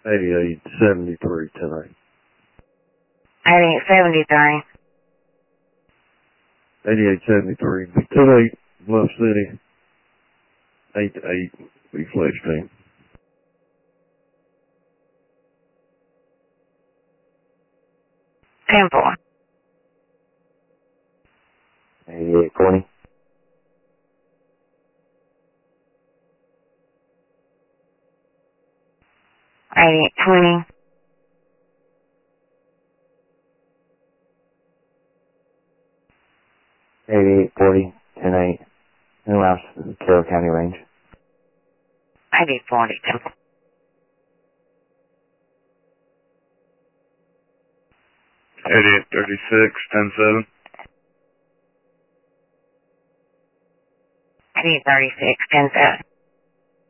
8873 tonight. 8873. 8873. 28 Bluff City. 8-8. Be flex team. 10-4. 8840. 8820. 8840. 10-8. And allows Carroll County range. 8840. 10-4. 8836. 10-7. 8836. 10-7.